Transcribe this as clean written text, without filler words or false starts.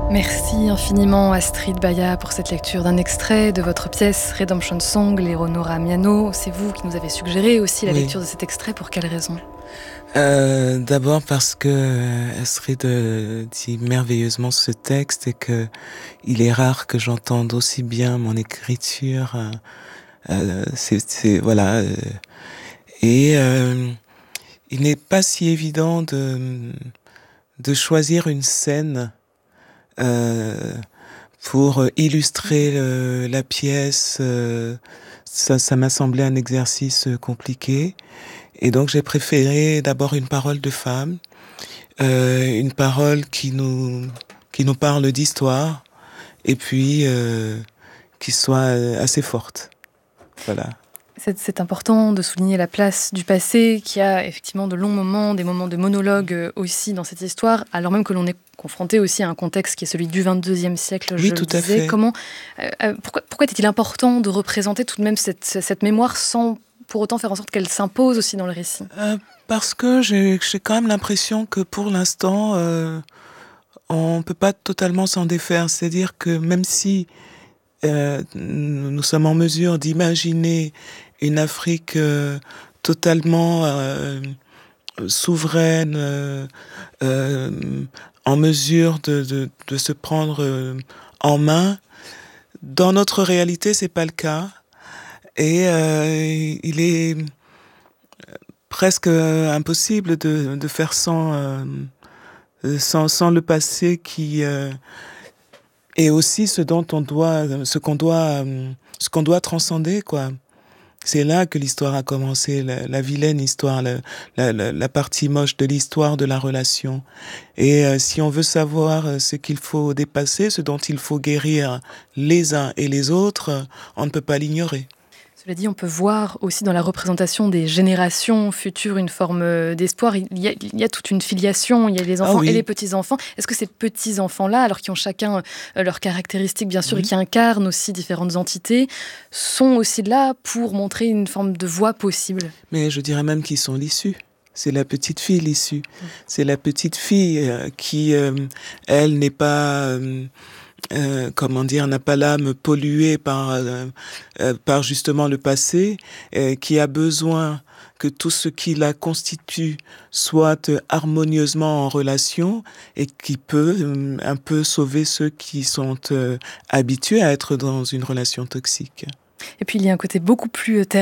Merci infiniment Astrid Baya pour cette lecture d'un extrait de votre pièce Redemption Song, Léonora Miano. C'est vous qui nous avez suggéré aussi la lecture de cet extrait. Pour quelle raison ? D'abord parce que Astrid dit merveilleusement ce texte et que il est rare que j'entende aussi bien mon écriture. Voilà. Et il n'est pas si évident de choisir une scène pour illustrer la pièce. Ça m'a semblé un exercice compliqué. Et donc j'ai préféré d'abord une parole de femme, une parole qui nous parle d'histoire, et puis qui soit assez forte. Voilà. C'est important de souligner la place du passé, qui a effectivement de longs moments, des moments de monologue aussi dans cette histoire, alors même que l'on est confronté aussi à un contexte qui est celui du XXIe siècle, oui, tout à fait. Pourquoi était-il important de représenter tout de même cette mémoire sans pour autant faire en sorte qu'elle s'impose aussi dans le récit ? Parce que j'ai quand même l'impression que pour l'instant, on ne peut pas totalement s'en défaire. C'est-à-dire que même si nous sommes en mesure d'imaginer une Afrique totalement souveraine, en mesure de se prendre en main, dans notre réalité, c'est pas le cas. Et il est presque impossible de faire sans le passé qui est aussi ce qu'on doit transcender, quoi. C'est là que l'histoire a commencé, la vilaine histoire, la partie moche de l'histoire de la relation. Et si on veut savoir ce qu'il faut dépasser, ce dont il faut guérir les uns et les autres, on ne peut pas l'ignorer. Cela dit, on peut voir aussi dans la représentation des générations futures une forme d'espoir. Il y a toute une filiation, il y a les enfants et les petits-enfants. Est-ce que ces petits-enfants-là, alors qui ont chacun leurs caractéristiques bien sûr et qui incarnent aussi différentes entités, sont aussi là pour montrer une forme de voie possible ? Mais je dirais même qu'ils sont l'issue. C'est la petite fille l'issue. C'est la petite fille qui, elle, n'est pas... n'a pas l'âme polluée par justement le passé, qui a besoin que tout ce qui la constitue soit harmonieusement en relation et qui peut un peu sauver ceux qui sont habitués à être dans une relation toxique. Et puis il y a un côté beaucoup plus